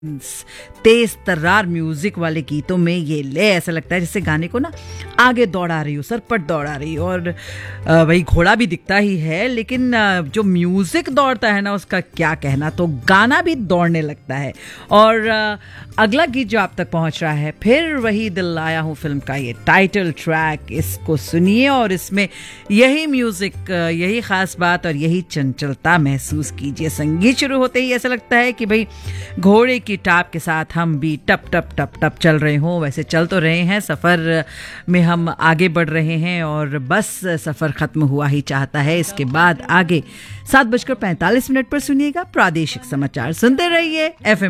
तेज तर्रार music वाले गीतों में ये ले ऐसा लगता है जैसे गाने को ना आगे दौड़ा रही हो, सरपट दौड़ा रही हो। और वही घोड़ा भी दिखता ही है, लेकिन जो म्यूजिक दौड़ता है ना उसका क्या कहना, तो गाना भी दौड़ने लगता है। और अगला गीत जो आप तक पहुंच रहा है, फिर वही दिल आया हूं फिल्म का ये टाइटल ट्रैक, इसको सुनिए और इसमें यही म्यूजिक, यही खास बात और यही चंचलता महसूस कीजिए। संगीत शुरू होते ही ऐसा लगता है कि भाई घोड़े की टाप के साथ हम भी टप टप टप टप चल रहे हों। वैसे चल तो रहे हैं, सफ़र में हम आगे बढ़ रहे हैं और बस सफ़र ख़त्म हुआ ही चाहता है। इसके बाद आगे 7:45 पर सुनिएगा प्रादेशिक समाचार। सुनते रहिए FM